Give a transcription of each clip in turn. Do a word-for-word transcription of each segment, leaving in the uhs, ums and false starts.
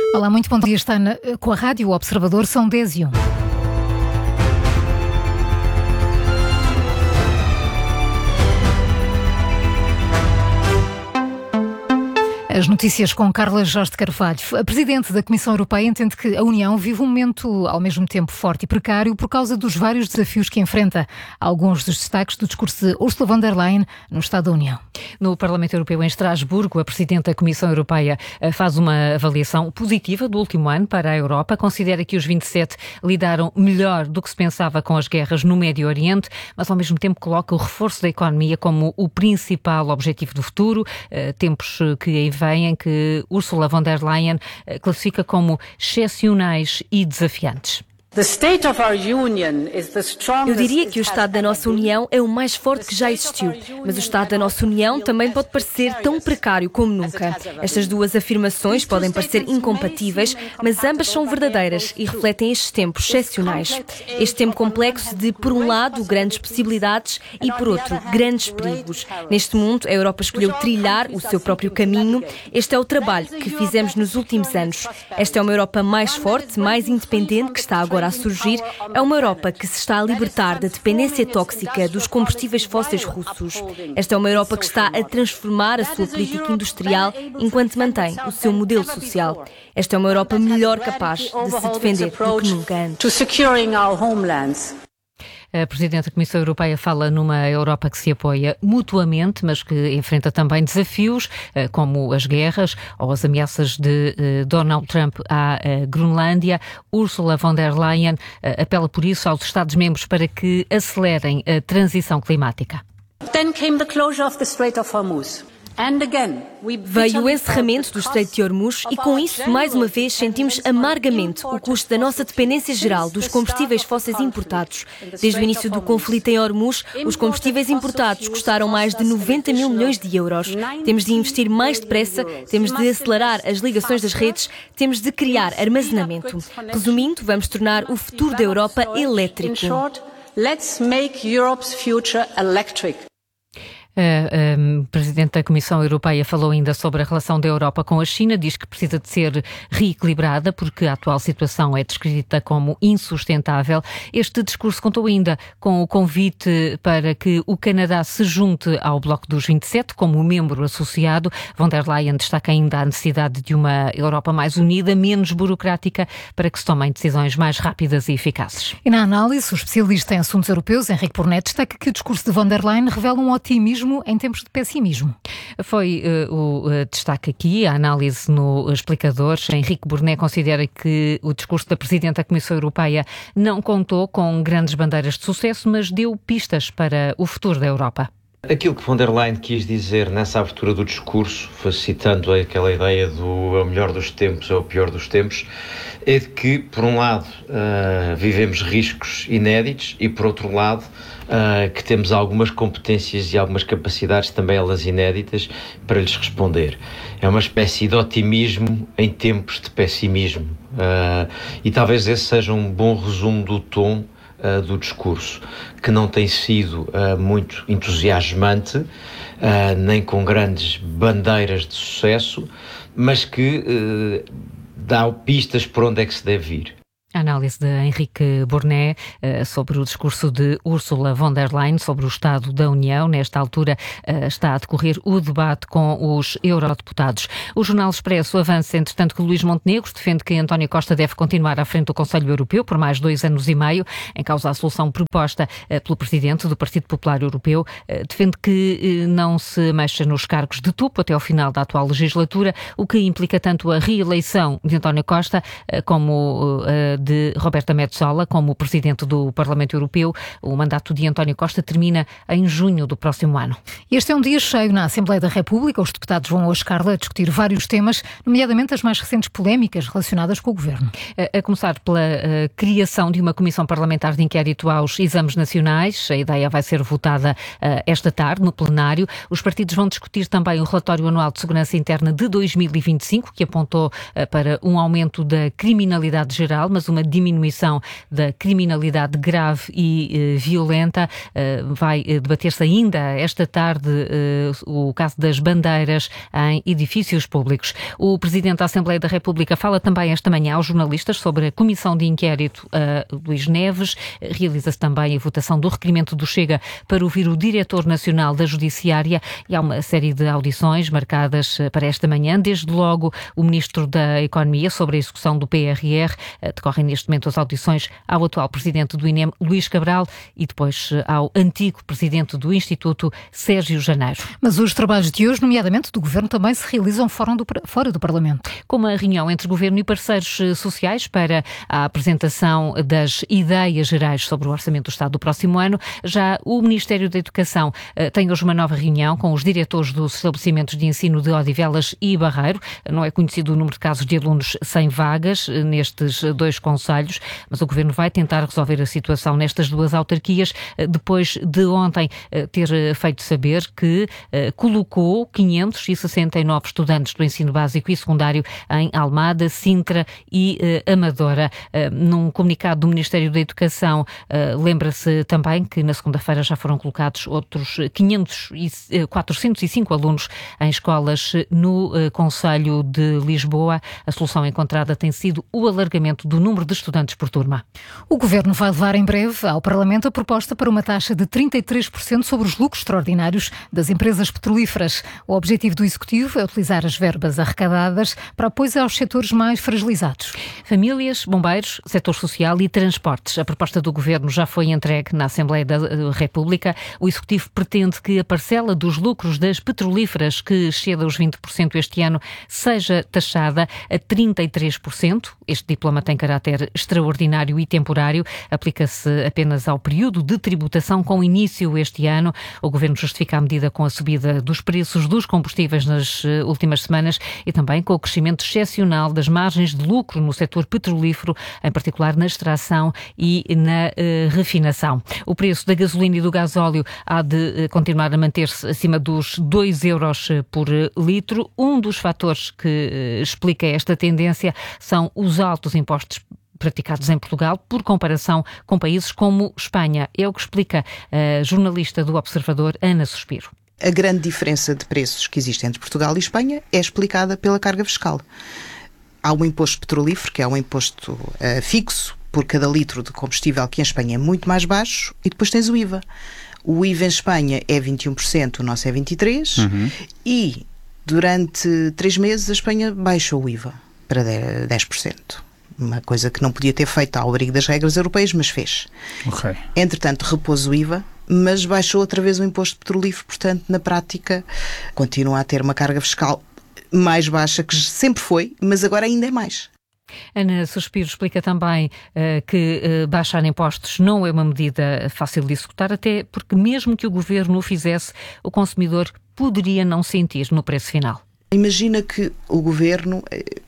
Olá, muito bom dia. Está na, com a Rádio Observador, são dez e um. As notícias com Carla Jorge de Carvalho. A Presidente da Comissão Europeia entende que a União vive um momento ao mesmo tempo forte e precário por causa dos vários desafios que enfrenta. Alguns dos destaques do discurso de Ursula von der Leyen no Estado da União. No Parlamento Europeu em Estrasburgo, a Presidente da Comissão Europeia faz uma avaliação positiva do último ano para a Europa. Considera que os vinte e sete lidaram melhor do que se pensava com as guerras no Médio Oriente, mas ao mesmo tempo coloca o reforço da economia como o principal objetivo do futuro. Tempos que aí vêm em que Ursula von der Leyen classifica como excepcionais e desafiantes. Eu diria que o Estado da nossa União é o mais forte que já existiu, mas o Estado da nossa União também pode parecer tão precário como nunca. Estas duas afirmações podem parecer incompatíveis, mas ambas são verdadeiras e refletem estes tempos excepcionais. Este tempo complexo de, por um lado, grandes possibilidades e, por outro, grandes perigos. Neste mundo, a Europa escolheu trilhar o seu próprio caminho. Este é o trabalho que fizemos nos últimos anos. Esta é uma Europa mais forte, mais independente, que está agora a surgir. É uma Europa que se está a libertar da dependência tóxica dos combustíveis fósseis russos. Esta é uma Europa que está a transformar a sua política industrial enquanto mantém o seu modelo social. Esta é uma Europa melhor capaz de se defender do que nunca antes. A Presidente da Comissão Europeia fala numa Europa que se apoia mutuamente, mas que enfrenta também desafios, como as guerras ou as ameaças de Donald Trump à Groenlândia. Ursula von der Leyen apela por isso aos Estados-membros para que acelerem a transição climática. Then came the closure of the Strait of Hormuz. Veio o encerramento do Estreito de Hormuz e, com isso, mais uma vez, sentimos amargamente o custo da nossa dependência geral dos combustíveis fósseis importados. Desde o início do conflito em Hormuz, os combustíveis importados custaram mais de noventa mil milhões de euros. Temos de investir mais depressa, temos de acelerar as ligações das redes, temos de criar armazenamento. Resumindo, vamos tornar o futuro da Europa elétrico. Let's make Europe's future electric. A Presidente da Comissão Europeia falou ainda sobre a relação da Europa com a China, diz que precisa de ser reequilibrada porque a atual situação é descrita como insustentável. Este discurso contou ainda com o convite para que o Canadá se junte ao Bloco dos vinte e sete como membro associado. Von der Leyen destaca ainda a necessidade de uma Europa mais unida, menos burocrática, para que se tomem decisões mais rápidas e eficazes. E na análise, o especialista em assuntos europeus, Henrique Burnet, destaca que o discurso de von der Leyen revela um otimismo em tempos de pessimismo. Foi uh, o uh, destaque aqui, a análise no explicador. Henrique Burnet considera que o discurso da Presidente da Comissão Europeia não contou com grandes bandeiras de sucesso, mas deu pistas para o futuro da Europa. Aquilo que von der Leyen quis dizer nessa abertura do discurso, citando aquela ideia do é o melhor dos tempos, é o pior dos tempos, é de que, por um lado, uh, vivemos riscos inéditos e, por outro lado, uh, que temos algumas competências e algumas capacidades, também elas inéditas, para lhes responder. É uma espécie de otimismo em tempos de pessimismo. Uh, e talvez esse seja um bom resumo do tom Uh, do discurso, que não tem sido uh, muito entusiasmante, uh, nem com grandes bandeiras de sucesso, mas que uh, dá pistas por onde é que se deve ir. A análise de Henrique Burnet uh, sobre o discurso de Ursula von der Leyen sobre o Estado da União. Nesta altura uh, está a decorrer o debate com os eurodeputados. O Jornal Expresso avança, entretanto, que Luís Montenegro defende que António Costa deve continuar à frente do Conselho Europeu por mais dois anos e meio, em causa a solução proposta uh, pelo Presidente do Partido Popular Europeu. Uh, defende que uh, não se mexa nos cargos de topo até ao final da atual legislatura, o que implica tanto a reeleição de António Costa uh, como uh, de Roberta Metsola como Presidente do Parlamento Europeu. O mandato de António Costa termina em junho do próximo ano. Este é um dia cheio na Assembleia da República. Os deputados vão hoje, Carla, a discutir vários temas, nomeadamente as mais recentes polémicas relacionadas com o Governo. A, a começar pela a, criação de uma comissão parlamentar de inquérito aos exames nacionais. A ideia vai ser votada a, esta tarde no plenário. Os partidos vão discutir também o relatório anual de segurança interna de dois mil e vinte e cinco, que apontou a, para um aumento da criminalidade geral, mas mas uma diminuição da criminalidade grave e eh, violenta. Eh, vai eh, debater-se ainda esta tarde eh, o caso das bandeiras em edifícios públicos. O Presidente da Assembleia da República fala também esta manhã aos jornalistas sobre a comissão de inquérito a Luís Neves. Realiza-se também a votação do requerimento do Chega para ouvir o Diretor Nacional da Judiciária e há uma série de audições marcadas para esta manhã. Desde logo o Ministro da Economia sobre a execução do P R R. Decorrem neste momento as audições ao atual Presidente do I N E M, Luís Cabral, e depois ao antigo Presidente do Instituto, Sérgio Janeiro. Mas os trabalhos de hoje, nomeadamente do Governo, também se realizam fora do, fora do Parlamento. Com uma reunião entre Governo e parceiros sociais para a apresentação das ideias gerais sobre o Orçamento do Estado do próximo ano, já o Ministério da Educação tem hoje uma nova reunião com os diretores dos estabelecimentos de ensino de Odivelas e Barreiro. Não é conhecido o número de casos de alunos sem vagas nestes dois concelhos, mas o Governo vai tentar resolver a situação nestas duas autarquias, depois de ontem ter feito saber que colocou quinhentos e sessenta e nove estudantes do ensino básico e secundário em Almada, Sintra e Amadora. Num comunicado do Ministério da Educação, lembra-se também que na segunda-feira já foram colocados outros quinhentos e quatrocentos e cinco alunos em escolas no concelho de Lisboa. A solução encontrada tem sido o alargamento do número de estudantes por turma. O Governo vai levar em breve ao Parlamento a proposta para uma taxa de trinta e três por cento sobre os lucros extraordinários das empresas petrolíferas. O objetivo do Executivo é utilizar as verbas arrecadadas para apoio aos setores mais fragilizados. Famílias, bombeiros, setor social e transportes. A proposta do Governo já foi entregue na Assembleia da República. O Executivo pretende que a parcela dos lucros das petrolíferas que exceda os vinte por cento este ano seja taxada a trinta e três por cento. Este diploma tem caráter extraordinário e temporário. Aplica-se apenas ao período de tributação com início este ano. O Governo justifica a medida com a subida dos preços dos combustíveis nas últimas semanas e também com o crescimento excepcional das margens de lucro no setor petrolífero, em particular na extração e na uh, refinação. O preço da gasolina e do gasóleo há de uh, continuar a manter-se acima dos dois euros por litro. Um dos fatores que uh, explica esta tendência são os altos impostos praticados em Portugal, por comparação com países como Espanha. É o que explica a jornalista do Observador, Ana Suspiro. A grande diferença de preços que existe entre Portugal e Espanha é explicada pela carga fiscal. Há um imposto petrolífero, que é um imposto uh, fixo por cada litro de combustível, que em Espanha é muito mais baixo, e depois tens o I V A. O I V A em Espanha é vinte e um por cento, o nosso é vinte e três por cento, uhum. E durante três meses a Espanha baixou o I V A para dez por cento. Uma coisa que não podia ter feito ao abrigo das regras europeias, mas fez. Okay. Entretanto, repôs o I V A, mas baixou outra vez o imposto petrolífero, portanto, na prática, continua a ter uma carga fiscal mais baixa, que sempre foi, mas agora ainda é mais. Ana Suspiro explica também uh, que uh, baixar impostos não é uma medida fácil de executar, até porque mesmo que o Governo o fizesse, o consumidor poderia não sentir no preço final. Imagina que o Governo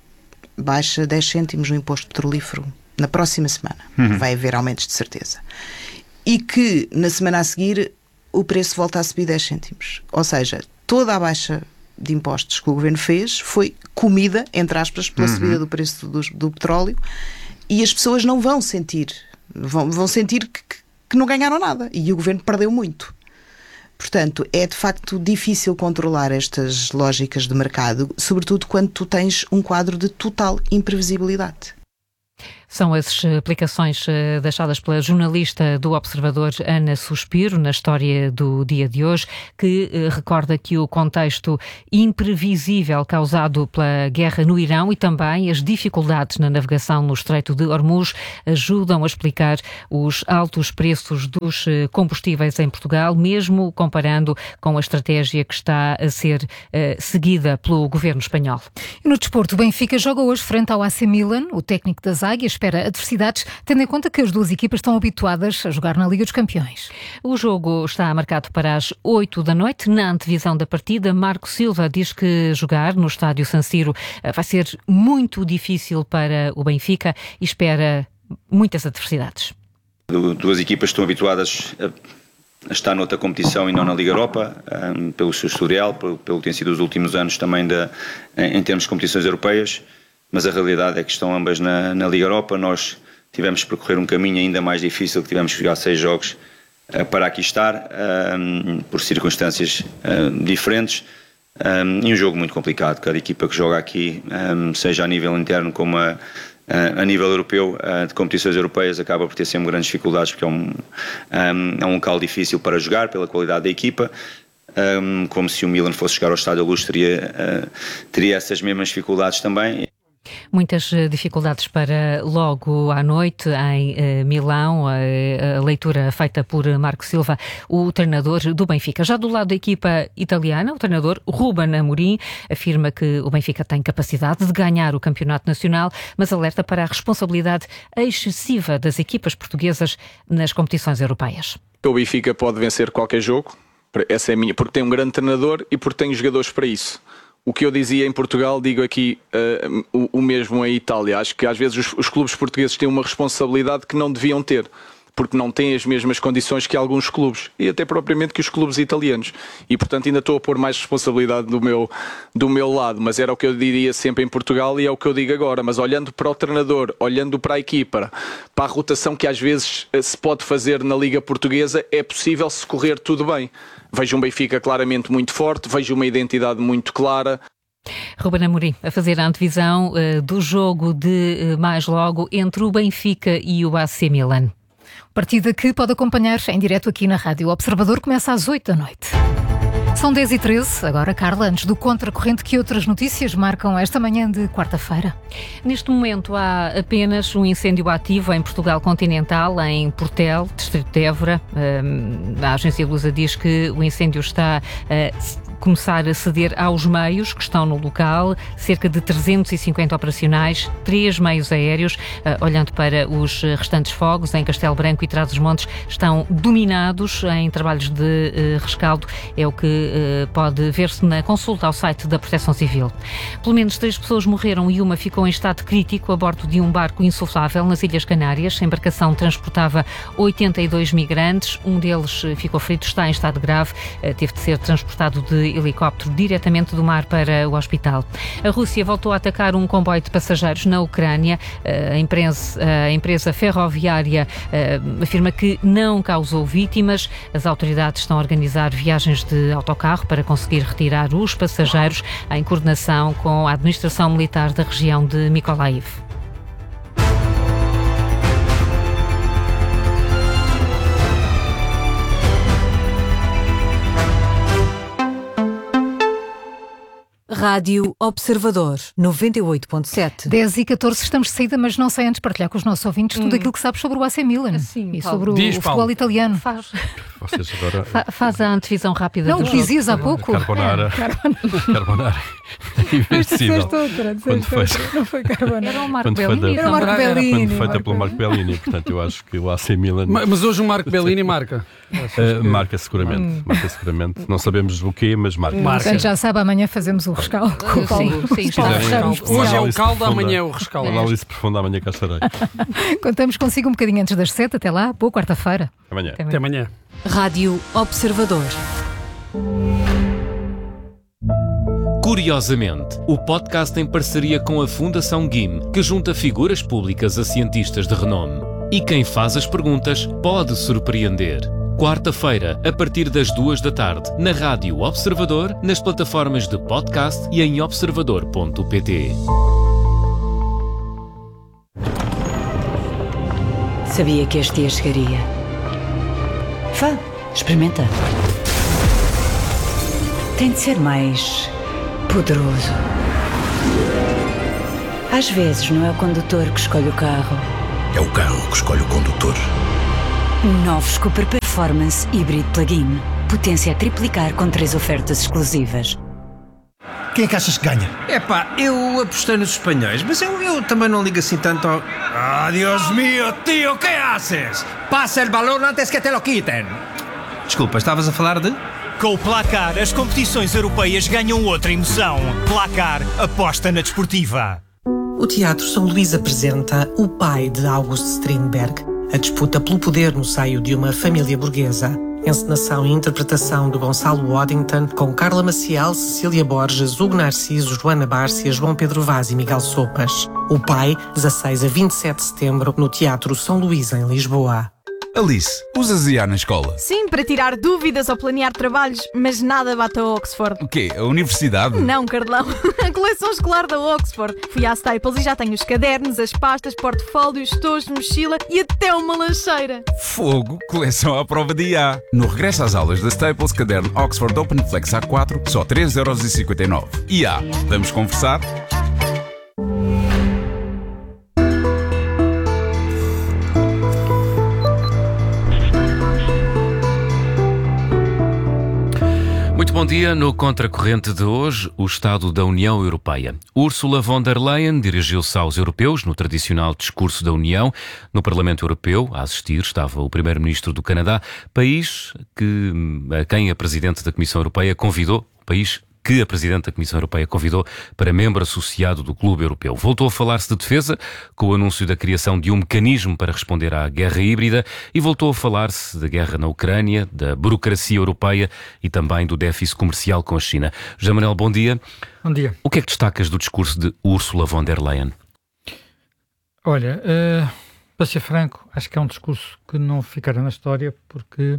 baixa dez cêntimos no imposto petrolífero na próxima semana. Uhum. Vai haver aumentos de certeza. E que na semana a seguir o preço volta a subir dez cêntimos. Ou seja, toda a baixa de impostos que o Governo fez foi comida, entre aspas, pela uhum. subida do preço do, do petróleo, e as pessoas não vão sentir, vão, vão sentir que, que não ganharam nada, e o Governo perdeu muito. Portanto, é de facto difícil controlar estas lógicas de mercado, sobretudo quando tu tens um quadro de total imprevisibilidade. São as explicações deixadas pela jornalista do Observador, Ana Suspiro, na história do dia de hoje, que recorda que o contexto imprevisível causado pela guerra no Irão e também as dificuldades na navegação no Estreito de Hormuz ajudam a explicar os altos preços dos combustíveis em Portugal, mesmo comparando com a estratégia que está a ser uh, seguida pelo governo espanhol. E no desporto, o Benfica joga hoje frente ao A C Milan. O técnico das Águias espera adversidades, tendo em conta que as duas equipas estão habituadas a jogar na Liga dos Campeões. O jogo está marcado para as oito da noite. Na antevisão da partida, Marco Silva diz que jogar no estádio San Siro vai ser muito difícil para o Benfica e espera muitas adversidades. Duas equipas estão habituadas a estar noutra competição e não na Liga Europa, um, pelo seu historial, pelo, pelo que tem sido os últimos anos também de, em termos de competições europeias, mas a realidade é que estão ambas na, na Liga Europa. Nós tivemos que percorrer um caminho ainda mais difícil, que tivemos que jogar seis jogos uh, para aqui estar, um, por circunstâncias uh, diferentes, um, e um jogo muito complicado. Cada equipa que joga aqui, um, seja a nível interno como a, a nível europeu, uh, de competições europeias, acaba por ter sempre grandes dificuldades, porque é um, um, é um local difícil para jogar, pela qualidade da equipa. Um, como se o Milan fosse chegar ao Estádio da Luz, teria, uh, teria essas mesmas dificuldades também. Muitas dificuldades para logo à noite em uh, Milão, a, a leitura feita por Marco Silva, o treinador do Benfica. Já do lado da equipa italiana, o treinador Ruben Amorim afirma que o Benfica tem capacidade de ganhar o campeonato nacional, mas alerta para a responsabilidade excessiva das equipas portuguesas nas competições europeias. O Benfica pode vencer qualquer jogo, essa é a minha, porque tem um grande treinador e porque tem jogadores para isso. O que eu dizia em Portugal, digo aqui uh, o, o mesmo em Itália. Acho que às vezes os, os clubes portugueses têm uma responsabilidade que não deviam ter, porque não têm as mesmas condições que alguns clubes, e até propriamente que os clubes italianos. E, portanto, ainda estou a pôr mais responsabilidade do meu, do meu lado, mas era o que eu diria sempre em Portugal e é o que eu digo agora. Mas olhando para o treinador, olhando para a equipa, para a rotação que às vezes se pode fazer na Liga Portuguesa, é possível se correr tudo bem. Vejo um Benfica claramente muito forte, vejo uma identidade muito clara. Ruben Amorim a fazer a antevisão uh, do jogo de uh, mais logo entre o Benfica e o A C Milan. Partida que pode acompanhar em direto aqui na Rádio Observador, começa às oito da noite. São dez e treze, agora, Carla, antes do Contracorrente, que outras notícias marcam esta manhã de quarta-feira? Neste momento há apenas um incêndio ativo em Portugal continental, em Portel, distrito de Évora. A agência Lusa diz que o incêndio está a começar a ceder aos meios que estão no local, cerca de trezentos e cinquenta operacionais, três meios aéreos. Olhando para os restantes fogos, em Castelo Branco e Trás-os-Montes, estão dominados em trabalhos de rescaldo. É o que pode ver-se na consulta ao site da Proteção Civil. Pelo menos três pessoas morreram e uma ficou em estado crítico a bordo de um barco insuflável nas Ilhas Canárias. A embarcação transportava oitenta e dois migrantes. Um deles ficou ferido, está em estado grave. Teve de ser transportado de helicóptero diretamente do mar para o hospital. A Rússia voltou a atacar um comboio de passageiros na Ucrânia. A empresa, a empresa ferroviária afirma que não causou vítimas. As autoridades estão a organizar viagens de autocarro para conseguir retirar os passageiros em coordenação com a administração militar da região de Mykolaiv. Rádio Observador, noventa e oito ponto sete. dez e catorze, estamos de saída, mas não sei antes partilhar com os nossos ouvintes tudo hum. aquilo que sabes sobre o A C Milan assim, e Paulo. sobre o, Diz, o futebol Paulo. italiano. Faz, Vocês agora... Fa faz a antevisão rápida Não, do o jogo. que dizias há pouco. Carbonara. É, carbonara. Carbonara. Invencível. Outra, Quando foi, não foi carbonara. Era o Marco quando foi, Bellini. da, Era o Marco Bellini. quando feita pelo Marco Bellini. Portanto, eu acho que o A C Milan... Mas, mas hoje o Marco Bellini marca. Uh, marca seguramente. Hum. Marca seguramente. Não sabemos o quê, mas marca. Marca. Portanto, já sabe, amanhã fazemos o rescaldo. Uh, sim, sim, está a fechar um especial. Hoje é o caldo, amanhã é o rescaldo. Análise profunda, amanhã cá estarei. Contamos consigo um bocadinho antes das sete. Até lá, boa quarta-feira. Amanhã. Até amanhã. Rádio Observador. Curiosamente, o podcast em parceria com a Fundação G I M, que junta figuras públicas a cientistas de renome. E quem faz as perguntas pode surpreender. Quarta-feira, a partir das duas da tarde, na Rádio Observador, nas plataformas de podcast e em observador ponto pt. Sabia que este dia chegaria. Vá, experimenta. Tem de ser mais poderoso. Às vezes não é o condutor que escolhe o carro. É o carro que escolhe o condutor. Novos Cooper Performance Hybrid Plug-in. Potência a triplicar com três ofertas exclusivas. Quem é que achas que ganha? Epá, eu apostei nos espanhóis, mas eu, eu também não ligo assim tanto ao... Ah, Dios mío, tío, que haces? Passa el balón antes que te lo quiten. Desculpa, estavas a falar de... Com o Placar, as competições europeias ganham outra emoção. Placar, aposta na desportiva. O Teatro São Luís apresenta O Pai de August Strindberg, a disputa pelo poder no seio de uma família burguesa. Encenação e interpretação de Gonçalo Waddington, com Carla Maciel, Cecília Borges, Hugo Narciso, Joana Bárcia, João Pedro Vaz e Miguel Sopas. O Pai, dezasseis a vinte e sete de setembro, no Teatro São Luís, em Lisboa. Alice, usas I A na escola? Sim, para tirar dúvidas ou planear trabalhos, mas nada bate a Oxford. O quê? A universidade? Não, Carlão. A coleção escolar da Oxford. Fui à Staples e já tenho os cadernos, as pastas, portfólios, tojos, mochila e até uma lancheira. Fogo, coleção à prova de I A. No regresso às aulas da Staples, caderno Oxford Open Flex A quatro, só três euros e cinquenta e nove. I A, vamos conversar? Muito bom dia. No Contracorrente de hoje, o Estado da União Europeia. Ursula von der Leyen dirigiu-se aos europeus no tradicional discurso da União. No Parlamento Europeu, a assistir, estava o Primeiro-Ministro do Canadá, país que, a quem a Presidente da Comissão Europeia convidou, país que a Presidente da Comissão Europeia convidou para membro associado do Clube Europeu. Voltou a falar-se de defesa, com o anúncio da criação de um mecanismo para responder à guerra híbrida, e voltou a falar-se da guerra na Ucrânia, da burocracia europeia e também do déficit comercial com a China. José Manuel, bom dia. Bom dia. O que é que destacas do discurso de Ursula von der Leyen? Olha, uh, para ser franco, acho que é um discurso que não ficará na história, porque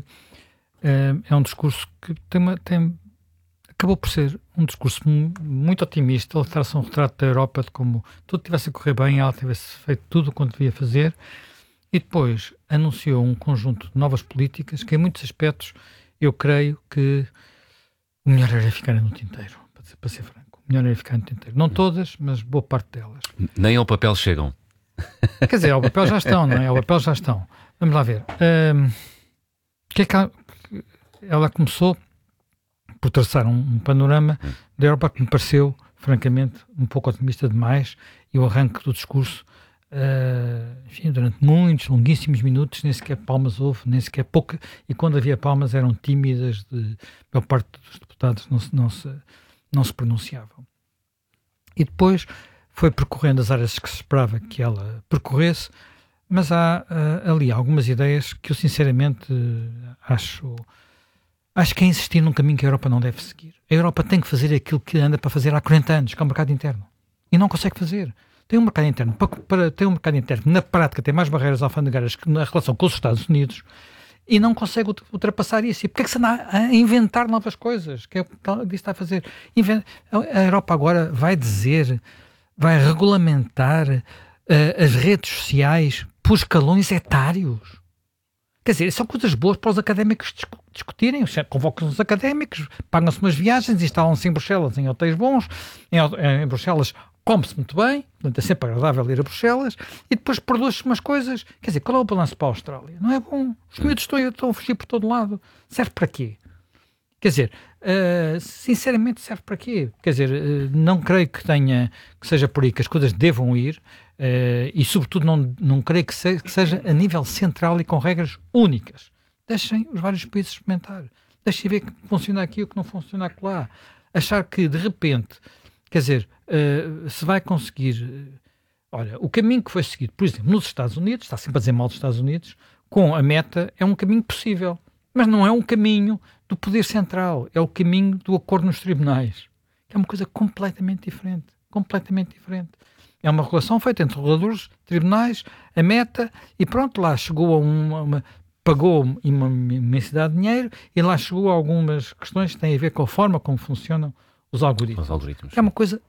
uh, é um discurso que tem uma... Tem, acabou por ser um discurso muito otimista. Ele traça um retrato da Europa de como tudo tivesse a correr bem, ela tivesse feito tudo o quanto devia fazer, e depois anunciou um conjunto de novas políticas que, em muitos aspectos, eu creio que o melhor era ficar no tinteiro, para ser, para ser franco. O melhor era ficar no tinteiro. Não todas, mas boa parte delas. Nem ao papel chegam. Quer dizer, ao papel já estão, não é? Ao papel já estão. Vamos lá ver. Um, que é que ela, ela começou por traçar um, um panorama da Europa que me pareceu, francamente, um pouco otimista demais, e o arranque do discurso, uh, enfim, durante muitos, longuíssimos minutos, nem sequer palmas houve, nem sequer pouca, e quando havia palmas eram tímidas, de, pela parte dos deputados não se, não, se, não se pronunciavam. E depois foi percorrendo as áreas que se esperava que ela percorresse, mas há uh, ali algumas ideias que eu sinceramente uh, acho... Acho que é insistir num caminho que a Europa não deve seguir. A Europa tem que fazer aquilo que anda para fazer há quarenta anos, que é o mercado interno. E não consegue fazer. Tem um mercado interno, para, para ter um mercado interno, na prática tem mais barreiras alfandegárias que na relação com os Estados Unidos, e não consegue ultrapassar isso. E porquê é que se anda a inventar novas coisas? Que é o que isso está a fazer. A Europa agora vai dizer, vai regulamentar uh, as redes sociais por escalões etários. Quer dizer, são coisas boas para os académicos discutirem. Convocam-se os académicos, pagam-se umas viagens, instalam-se em Bruxelas em hotéis bons, em, em Bruxelas come-se muito bem, portanto é sempre agradável ir a Bruxelas, e depois produz-se umas coisas. Quer dizer, qual é o balanço para a Austrália? Não é bom. Os miúdos estão, estão a fugir por todo lado. Serve para quê? Quer dizer, uh, sinceramente serve para quê? Quer dizer, uh, não creio que tenha, que seja por aí que as coisas devam ir, uh, e sobretudo não, não creio que, se, que seja a nível central e com regras únicas. Deixem os vários países experimentar. Deixem ver que funciona aqui e o que não funciona lá. Achar que, de repente, quer dizer, uh, se vai conseguir... Uh, olha, o caminho que foi seguido, por exemplo, nos Estados Unidos, está sempre a dizer mal dos Estados Unidos, com a meta, é um caminho possível. Mas não é um caminho do poder central, é o caminho do acordo nos tribunais, que é uma coisa completamente diferente, completamente diferente. É uma relação feita entre reguladores, tribunais, a meta, e pronto, lá chegou a uma, uma pagou uma imensidade de dinheiro, e lá chegou a algumas questões que têm a ver com a forma como funcionam os algoritmos. Os algoritmos. É uma coisa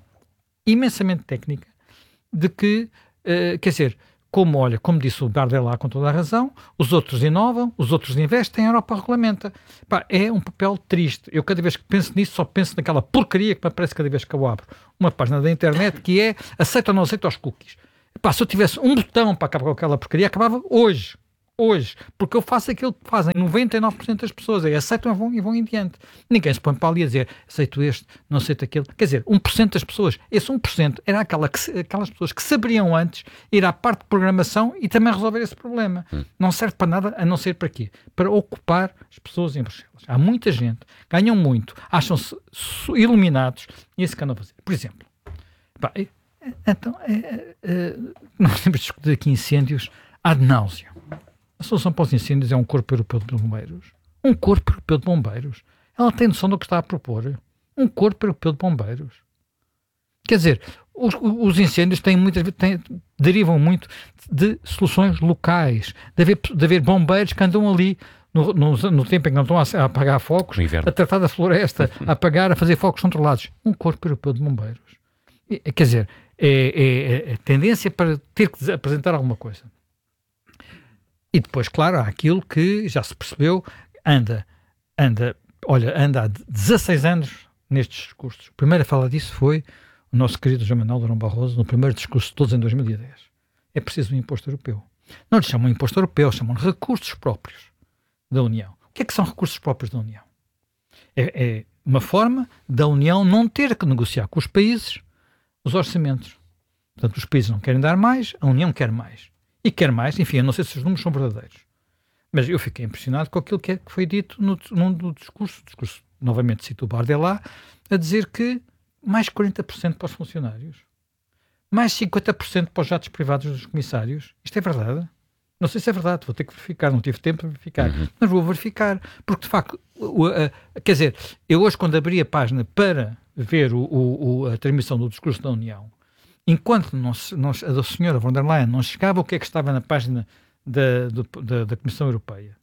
imensamente técnica, de que, uh, quer dizer, como, olha, como disse o Bardella com toda a razão, os outros inovam, os outros investem, a Europa regulamenta. Pá, é um papel triste. Eu cada vez que penso nisso, só penso naquela porcaria que me aparece cada vez que eu abro uma página da internet, que é aceito ou não aceito aos cookies. Pá, se eu tivesse um botão para acabar com aquela porcaria, acabava hoje. Hoje. Porque eu faço aquilo que fazem noventa e nove por cento das pessoas. É aceitam e vão, e vão em diante. Ninguém se põe para ali a dizer aceito este, não aceito aquele. Quer dizer, um por cento das pessoas. Esse um por cento era aquela que, aquelas pessoas que saberiam antes ir à parte de programação e também resolver esse problema. Hum. Não serve para nada, a não ser para quê? Para ocupar as pessoas em Bruxelas. Há muita gente, ganham muito, acham-se iluminados e esse que andam a fazer. Por exemplo, pá, então, é, é, é, nós temos discutido aqui incêndios ad náusea. A solução para os incêndios é um corpo europeu de bombeiros. Um corpo europeu de bombeiros. Ela tem noção do que está a propor. Um corpo europeu de bombeiros. Quer dizer, os, os incêndios têm muitas vezes, têm, derivam muito de soluções locais, de haver, de haver bombeiros que andam ali no, no, no tempo em que não estão a, a apagar focos, a tratar da floresta, a apagar, a fazer focos controlados. Um corpo europeu de bombeiros. E, quer dizer, é, é, é tendência para ter que apresentar alguma coisa. E depois, claro, há aquilo que já se percebeu, anda, anda, olha, anda há dezasseis anos nestes discursos. O primeiro a falar disso foi o nosso querido João Manuel Durão Barroso, no primeiro discurso de todos em dois mil e dez. É preciso um imposto europeu. Não lhe chamam imposto europeu, chamam recursos próprios da União. O que é que são recursos próprios da União? É, é uma forma da União não ter que negociar com os países os orçamentos. Portanto, os países não querem dar mais, a União quer mais. E quer mais, enfim, eu não sei se os números são verdadeiros. Mas eu fiquei impressionado com aquilo que foi dito no, num do discurso, discurso, novamente cito o Bardella, a dizer que mais quarenta por cento para os funcionários, mais cinquenta por cento para os jatos privados dos comissários. Isto é verdade? Não sei se é verdade, vou ter que verificar, não tive tempo para verificar, uhum. mas vou verificar, porque de facto, o, a, a, quer dizer, eu hoje quando abri a página para ver o, o, a transmissão do discurso da União, enquanto não, não, a senhora von der Leyen não chegava o que é que estava na página da, do, da, da Comissão Europeia,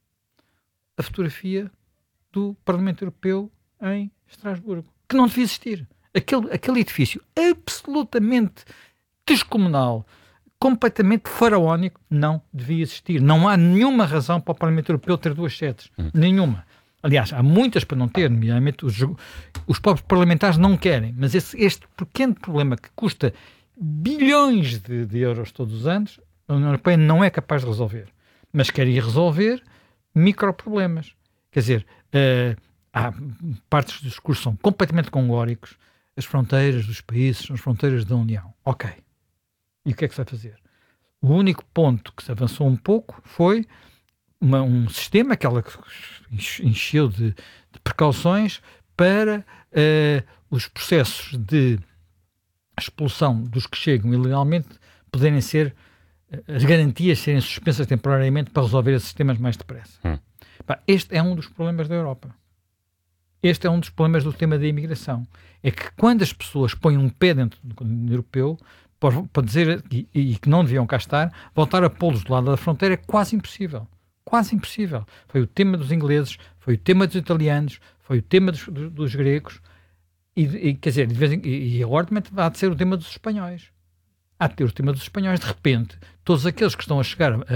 a fotografia do Parlamento Europeu em Estrasburgo, que não devia existir. Aquele, aquele edifício absolutamente descomunal, completamente faraónico, não devia existir. Não há nenhuma razão para o Parlamento Europeu ter duas sedes. Hum. Nenhuma. Aliás, há muitas para não ter, nomeadamente os, os próprios parlamentares não querem, mas esse, este pequeno problema que custa bilhões de, de euros todos os anos, a União Europeia não é capaz de resolver. Mas quer ir resolver microproblemas. Quer dizer, uh, há partes do discurso são completamente congóricos. As fronteiras dos países são as fronteiras da União. Ok. E o que é que se vai fazer? O único ponto que se avançou um pouco foi uma, um sistema que ela encheu de, de precauções para uh, os processos de expulsão dos que chegam ilegalmente poderem ser, uh, as garantias serem suspensas temporariamente para resolver esses sistemas mais depressa. Hum. Bah, este é um dos problemas da Europa. Este é um dos problemas do tema da imigração. É que quando as pessoas põem um pé dentro do União Europeu, para dizer, e, e que não deviam cá estar, voltar a pô-los do lado da fronteira é quase impossível. Quase impossível. Foi o tema dos ingleses, foi o tema dos italianos, foi o tema dos, dos, dos gregos, e, e quer dizer, de vez em, e, e agora também há de ser o tema dos espanhóis. Há de ter o tema dos espanhóis. De repente, todos aqueles que estão a chegar a, a,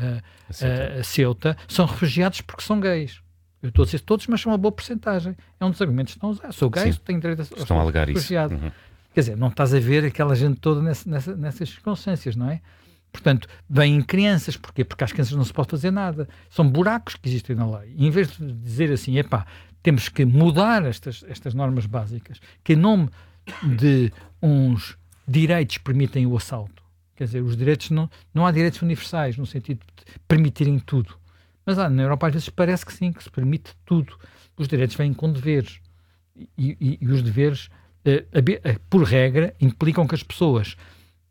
a, a, a Ceuta são refugiados porque são gays. Eu estou a dizer todos, mas são uma boa porcentagem. É um dos argumentos que estão a usar. Sou gay, tenho direito a ser estão a alegar refugiado. Isso. Uhum. Quer dizer, não estás a ver aquela gente toda nessa, nessa, nessas circunstâncias, não é? Portanto, vêm crianças. Porquê? Porque às crianças não se pode fazer nada. São buracos que existem na lei. E em vez de dizer assim, epá, temos que mudar estas, estas normas básicas, que em nome de uns direitos permitem o assalto. Quer dizer, os direitos não, não há direitos universais, no sentido de permitirem tudo. Mas ah, na Europa às vezes parece que sim, que se permite tudo. Os direitos vêm com deveres. E, e, e os deveres, eh, eh, por regra, implicam que as pessoas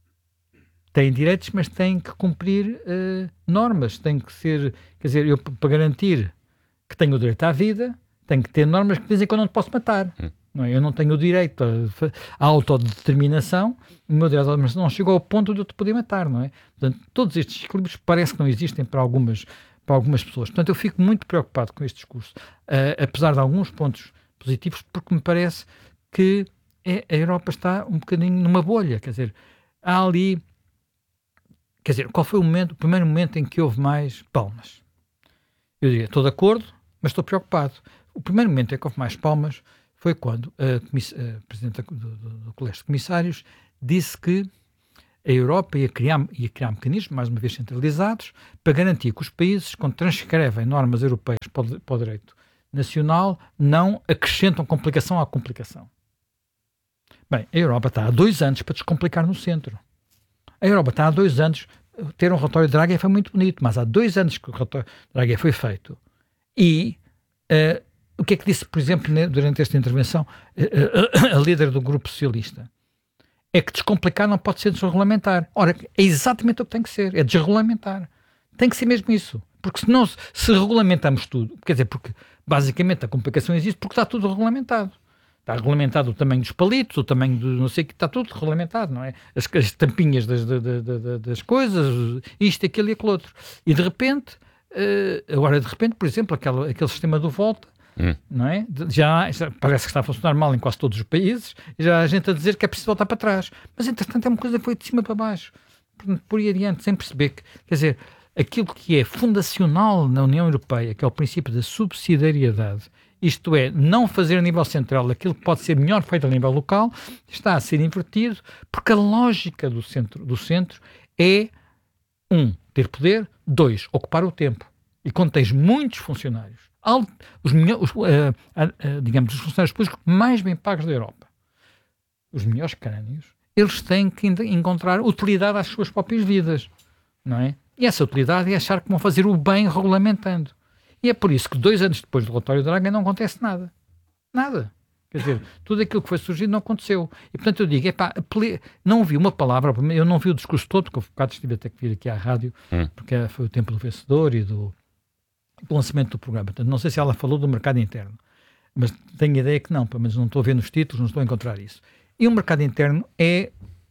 têm direitos, mas têm que cumprir eh, normas. Têm que ser, quer dizer, eu para garantir que tenho o direito à vida, tenho que ter normas que dizem que eu não te posso matar. Hum. Não é? Eu não tenho o direito à autodeterminação, o meu direito à autodeterminação não chegou ao ponto de eu te poder matar, não é? Portanto, todos estes equilíbrios parece que não existem para algumas para algumas pessoas. Portanto, eu fico muito preocupado com este discurso, uh, apesar de alguns pontos positivos, porque me parece que é, a Europa está um bocadinho numa bolha. Quer dizer, há ali... Quer dizer, qual foi o, momento, o primeiro momento em que houve mais palmas? Eu diria, estou de acordo, mas estou preocupado. O primeiro momento em que houve mais palmas foi quando a, comiss- a Presidente do, do, do Colégio de Comissários disse que a Europa ia criar, ia criar mecanismos, mais uma vez centralizados, para garantir que os países, quando transcrevem normas europeias para o, para o direito nacional, não acrescentam complicação à complicação. Bem, a Europa está há dois anos para descomplicar no centro. A Europa está há dois anos, ter um relatório de Draghi foi muito bonito, mas há dois anos que o relatório de Draghi foi feito. E uh, o que é que disse, por exemplo, durante esta intervenção, uh, uh, a líder do Grupo Socialista? É que descomplicar não pode ser desregulamentar. Ora, é exatamente o que tem que ser, é desregulamentar. Tem que ser mesmo isso. Porque senão, se, se regulamentamos tudo, quer dizer, porque basicamente a complicação existe porque está tudo regulamentado. Está regulamentado o tamanho dos palitos, o tamanho do não sei o que, está tudo regulamentado, não é? As, as tampinhas das, das, das, das coisas, isto, aquilo e aquilo outro. E de repente, uh, agora de repente, por exemplo, aquele, aquele sistema do Volta, hum. não é? Já, já parece que está a funcionar mal em quase todos os países, e já há gente a dizer que é preciso voltar para trás. Mas entretanto é uma coisa que foi de cima para baixo. Por aí adiante, sem perceber que, quer dizer, aquilo que é fundacional na União Europeia, que é o princípio da subsidiariedade, isto é, não fazer a nível central aquilo que pode ser melhor feito a nível local, está a ser invertido, porque a lógica do centro, do centro é, um, ter poder, dois, ocupar o tempo. E quando tens muitos funcionários, os, os, uh, uh, uh, digamos, os funcionários públicos mais bem pagos da Europa, os melhores crânios, eles têm que encontrar utilidade às suas próprias vidas, não é? E essa utilidade é achar que vão fazer o bem regulamentando. E é por isso que dois anos depois do relatório de Draghi não acontece nada. Nada. Quer dizer, tudo aquilo que foi surgido não aconteceu. E portanto eu digo, epá, não ouvi uma palavra, eu não vi o discurso todo, porque eu bocado estive até que vir aqui à rádio, hum. porque foi o tempo do vencedor e do, do lançamento do programa. Portanto, não sei se ela falou do mercado interno, mas tenho a ideia que não, pelo menos não estou a ver nos títulos, não estou a encontrar isso. E o mercado interno é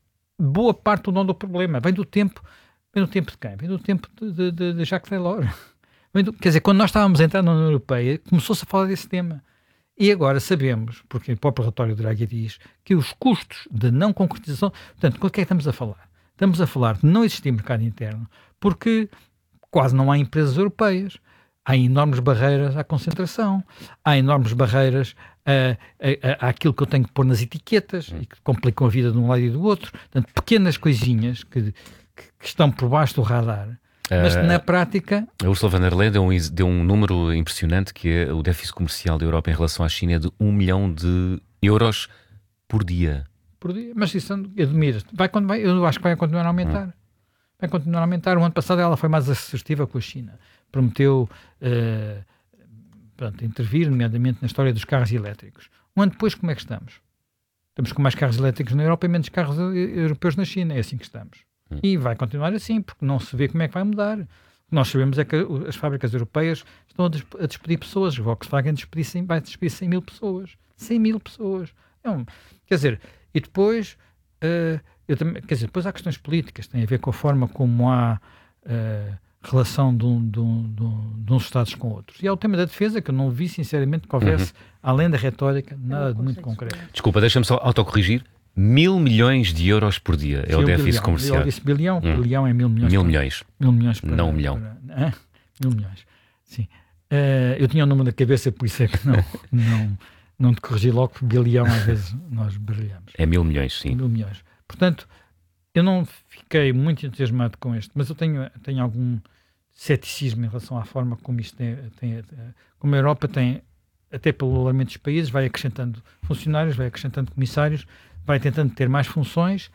boa parte do nome do problema. Vem do tempo, vem do tempo de quem? Vem do tempo de, de, de Jacques Delors. Do, quer dizer, quando nós estávamos a entrar na União Europeia, começou-se a falar desse tema. E agora sabemos, porque o próprio relatório do Draghi diz, que os custos de não concretização... Portanto, o que é que estamos a falar? Estamos a falar de não existir mercado interno, porque quase não há empresas europeias. Há enormes barreiras à concentração, há enormes barreiras a, a, a, àquilo que eu tenho que pôr nas etiquetas e que complicam a vida de um lado e do outro. Portanto, pequenas coisinhas que, que, que estão por baixo do radar, mas uh, na prática... A Ursula von der Leyen deu um, deu um número impressionante, que é o déficit comercial da Europa em relação à China é de um milhão de euros por dia. Por dia, mas isso admira. Vai, vai, eu acho que vai continuar a aumentar. Hum. Vai continuar a aumentar. O ano passado ela foi mais assertiva com a China. Prometeu uh, pronto, intervir, nomeadamente na história dos carros elétricos. Um ano depois, como é que estamos? Estamos com mais carros elétricos na Europa e menos carros europeus na China. É assim que estamos. Hum. E vai continuar assim, porque não se vê como é que vai mudar. O que nós sabemos é que as fábricas europeias estão a despedir pessoas. O Volkswagen despedir, vai despedir cem mil pessoas. cem mil pessoas. É um, quer dizer, e depois, uh, eu também, quer dizer, depois há questões políticas, tem a ver com a forma como há uh, relação de, um, de, um, de, um, de uns Estados com outros. E há o tema da defesa, que eu não vi, sinceramente, que houvesse, uhum. além da retórica, nada de muito concreto. Desculpa, deixa-me só autocorrigir. Mil milhões de euros por dia é Sim, o déficit bilhão. comercial. Eu disse bilhão, hum. bilhão é mil milhões. Mil milhões. Mil milhões para, não um milhão. Para, ah, mil milhões, sim. Uh, eu tinha o número na cabeça, por isso é que não, não, não te corrigi logo, porque bilhão às vezes nós brilhamos. É mil milhões, sim. Mil milhões. Portanto, eu não fiquei muito entusiasmado com este, mas eu tenho, tenho algum ceticismo em relação à forma como isto tem, tem como a Europa tem, até pelo alargamento dos países, vai acrescentando funcionários, vai acrescentando comissários, vai tentando ter mais funções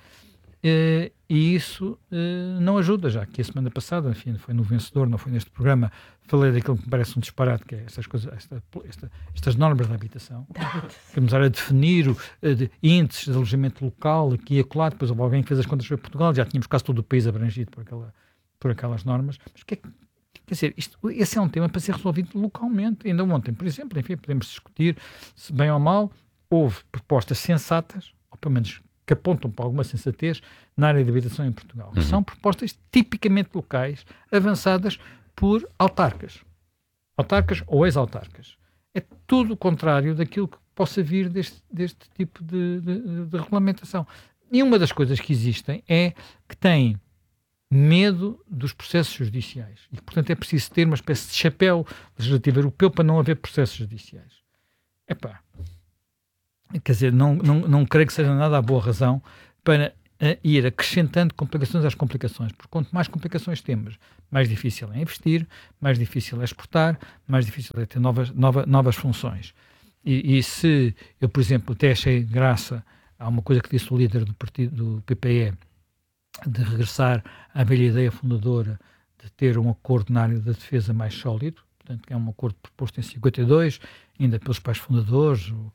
eh, e isso eh, não ajuda, já que a semana passada, enfim, foi no Vencedor, não foi neste programa, falei daquilo que me parece um disparate, que é estas, coisas, esta, esta, estas normas da habitação, que começaram a definir o, de, índices de alojamento local, aqui e acolá, depois houve alguém que fez as contas para Portugal, já tínhamos quase todo o país abrangido por, aquela, por aquelas normas, mas que é que quer dizer, isto, esse é um tema para ser resolvido localmente. Ainda ontem, por exemplo, enfim, podemos discutir se bem ou mal, houve propostas sensatas, ou pelo menos que apontam para alguma sensatez na área de habitação em Portugal. Uhum. São propostas tipicamente locais, avançadas por autarcas. Autarcas ou ex-autarcas. É tudo o contrário daquilo que possa vir deste, deste tipo de, de, de regulamentação. E uma das coisas que existem é que têm medo dos processos judiciais. E, portanto, é preciso ter uma espécie de chapéu legislativo europeu para não haver processos judiciais. Epá, quer dizer, não, não, não creio que seja nada a boa razão para uh, ir acrescentando complicações às complicações, porque quanto mais complicações temos, mais difícil é investir, mais difícil é exportar, mais difícil é ter novas, nova, novas funções. E, e se eu, por exemplo, até achei graça a uma coisa que disse o líder do partido do P P E, de regressar à velha ideia fundadora de ter um acordo na área da defesa mais sólido, portanto, que é um acordo proposto em cinquenta e dois, ainda pelos pais fundadores, o,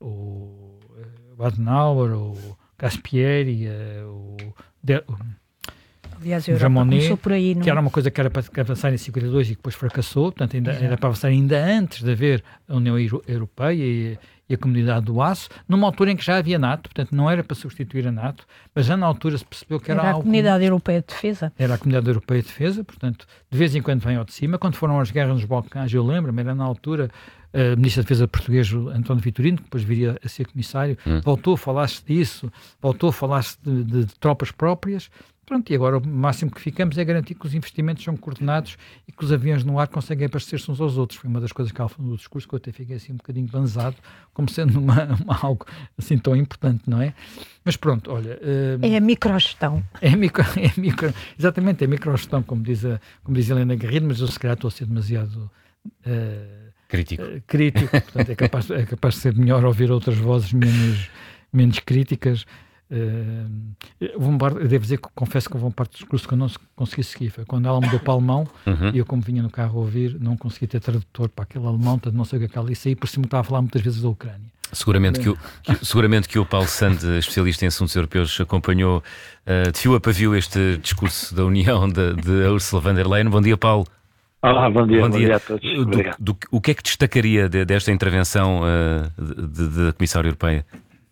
o, o Adenauer, o Caspieri, o, de, o Aliás, a Europa começou por aí, não é? Que era uma coisa que era para avançar em cinquenta e dois e que depois fracassou, portanto ainda, era para avançar ainda antes de haver a União Europeia e, e a Comunidade do Aço, numa altura em que já havia NATO, portanto não era para substituir a NATO, mas já na altura se percebeu que era, era a algo... Comunidade Europeia de Defesa. Era a Comunidade Europeia de Defesa, portanto, de vez em quando vem ao de cima. Quando foram as guerras nos Balcãs, eu lembro-me, era na altura a Ministra da Defesa português, António Vitorino, que depois viria a ser comissário, hum. voltou a falar-se disso, voltou a falar-se de, de, de tropas próprias. Pronto, e agora o máximo que ficamos é garantir que os investimentos são coordenados e que os aviões no ar conseguem abastecer-se uns aos outros. Foi uma das coisas que ela falou no discurso, que eu até fiquei assim um bocadinho banzado, como sendo uma, uma, algo assim tão importante, não é? Mas pronto, olha... Uh, é a microgestão. É a micro, é a micro, exatamente, é a microgestão, como diz, a, como diz a Helena Garrido, mas eu se calhar estou a ser demasiado... Uh, crítico. Uh, crítico, portanto é capaz, é capaz de ser melhor ouvir outras vozes menos, menos críticas. Uh, eu devo dizer que confesso que houve uma parte do discurso que eu não consegui seguir. Foi quando ela mudou para alemão uhum. e eu, como vinha no carro a ouvir, não consegui ter tradutor para aquele alemão, portanto não sei o que é que ela disse aí, por cima estava a falar muitas vezes da Ucrânia. Seguramente que, o, que, seguramente que o Paulo Sande, especialista em assuntos europeus, acompanhou uh, de fio a pavio este discurso da União de, de Ursula von der Leyen. Bom dia, Paulo. Olá, bom dia, bom dia, bom dia a todos. Do, do, o que é que destacaria de, desta intervenção uh, da Comissária Europeia?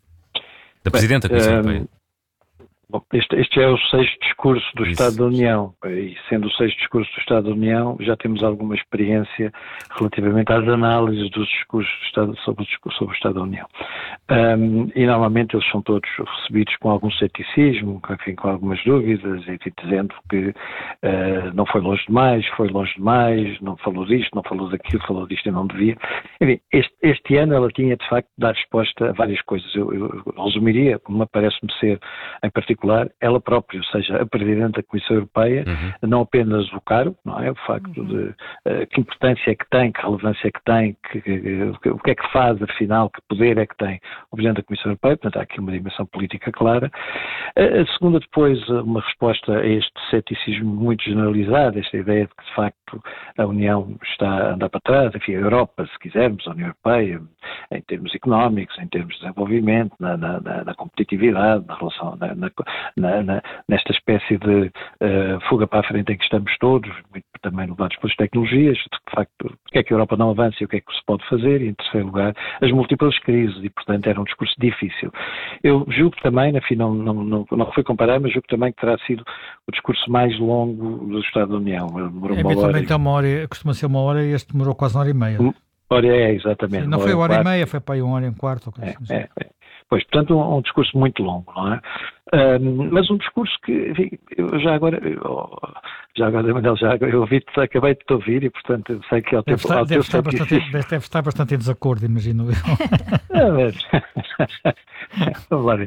Da Presidente da Comissão Europeia. Bom, este, este é o sexto discurso do Isso. Estado da União, e sendo o sexto discurso do Estado da União, já temos alguma experiência relativamente às análises dos discursos do Estado, sobre, o, sobre o Estado da União. Um, e normalmente eles são todos recebidos com algum ceticismo, enfim, com algumas dúvidas, e dizendo que uh, não foi longe demais, foi longe demais, não falou disto, não falou daquilo, falou disto e não devia. Enfim, este, este ano ela tinha de facto de dar resposta a várias coisas. Eu, eu resumiria, como parece-me ser em particular, ela própria, ou seja, a Presidente da Comissão Europeia, uhum. não apenas o cargo, não é? O facto de uh, que importância é que tem, que relevância é que tem, que, que, que, o que é que faz, afinal, que poder é que tem o Presidente da Comissão Europeia, portanto há aqui uma dimensão política clara. Uh, a segunda, depois, uma resposta a este ceticismo muito generalizado, esta ideia de que, de facto, a União está a andar para trás, enfim, a Europa, se quisermos, a União Europeia, em termos económicos, em termos de desenvolvimento, na, na, na competitividade, na relação, na, na, Na, na, nesta espécie de uh, fuga para a frente em que estamos todos, muito também levados pelas tecnologias, de facto, o que é que a Europa não avança e o que é que se pode fazer, e em terceiro lugar, as múltiplas crises, e portanto era um discurso difícil. Eu julgo também, enfim, não, não, não, não fui comparar, mas julgo também que terá sido o discurso mais longo do Estado da União. Demorou é, uma hora. E... uma hora, costuma ser uma hora e este demorou quase uma hora e meia. Hora é, exatamente. Sim, não foi uma hora e meia, foi para aí uma hora e um quarto. É, assim. é, é. Pois, portanto, um, um discurso muito longo, não é? Um, mas um discurso que, enfim, eu já agora, eu, já agora, Manuel, já eu ouvi, acabei de te ouvir e, portanto, eu sei que ao deve teu, estar, ao deve, teu estar bastante, deve, deve estar bastante em desacordo, imagino eu. Não, mas... Vamos lá ver.